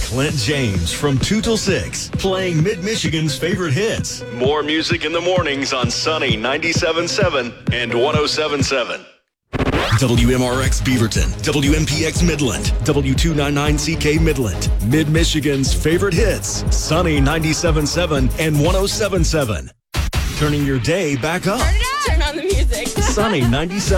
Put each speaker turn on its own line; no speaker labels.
Clint James from 2 till 6, playing Mid-Michigan's favorite hits. More music in the mornings on Sunny 97.7 and 107.7. WMRX Beaverton, WMPX Midland, W299CK Midland, Mid-Michigan's favorite hits, Sunny 97.7 and 107.7. Turning your day back up.
Turn on the music.
Sunny 97.